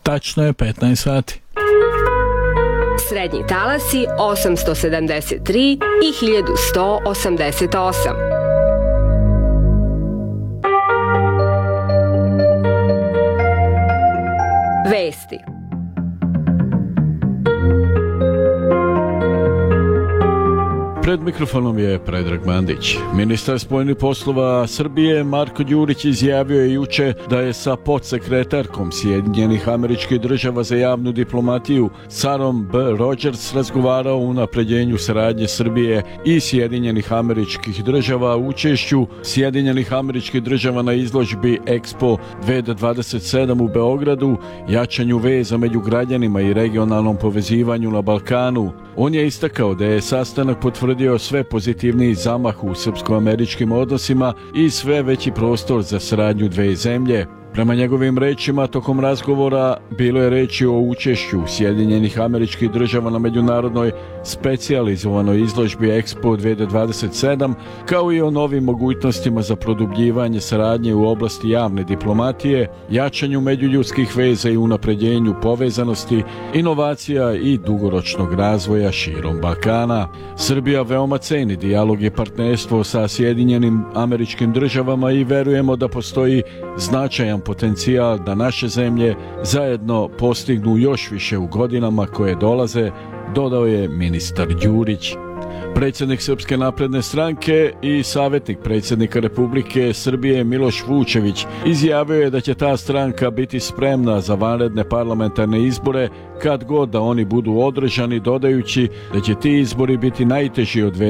Tačno je 15 sati. Srednji talasi 873 i 1188. Vesti. Pred mikrofonom je Predrag Mandić. Ministar spoljnih poslova Srbije Marko Đurić izjavio je juče da je sa podsekretarkom Sjedinjenih Američkih Država za javnu diplomatiju Sarom B. Rogers razgovarao o unapređenju saradnje Srbije i Sjedinjenih Američkih Država u učešću Sjedinjenih Američkih Država na izložbi Expo 2027 u Beogradu, jačanju veza među građanima i regionalnom povezivanju na Balkanu. On je istakao da je sastanak potvrdio sve pozitivniji zamah u srpsko-američkim odnosima i sve veći prostor za saradnju dve zemlje. Prema njegovim rečima, tokom razgovora bilo je reči o učešću Sjedinjenih Američkih Država na međunarodnoj specijalizovanoj izložbi Expo 2027, kao i o novim mogućnostima za produbljivanje saradnje u oblasti javne diplomatije, jačanju međuljudskih veza i unapređenju povezanosti, inovacija i dugoročnog razvoja širom Balkana. Srbija veoma ceni dijalog i partnerstvo sa Sjedinjenim Američkim Državama i verujemo da postoji značajan potencijal da naše zemlje zajedno postignu još više u godinama koje dolaze, dodao je ministar Đurić. Predsjednik Srpske napredne stranke i savjetnik predsjednika Republike Srbije Miloš Vučević izjavio je da će ta stranka biti spremna za vanredne parlamentarne izbore kad god da oni budu održani, dodajući da će ti izbori biti najteži od